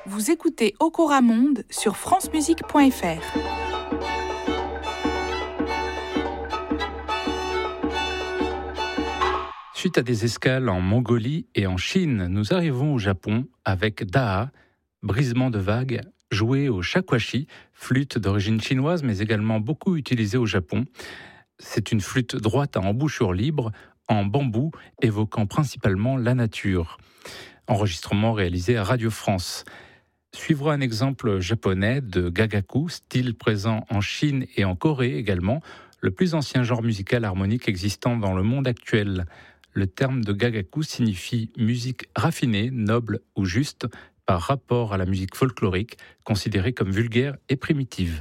Vous écoutez Okora Monde sur francemusique.fr. Suite à des escales en Mongolie et en Chine, nous arrivons au Japon avec Daha, brisement de vagues, joué au shakuhachi, flûte d'origine chinoise mais également beaucoup utilisée au Japon. C'est une flûte droite à embouchure libre, en bambou, évoquant principalement la nature. Enregistrement réalisé à Radio France. Suivra un exemple japonais de gagaku, style présent en Chine et en Corée également, le plus ancien genre musical harmonique existant dans le monde actuel. Le terme de gagaku signifie musique raffinée, noble ou juste, par rapport à la musique folklorique, considérée comme vulgaire et primitive.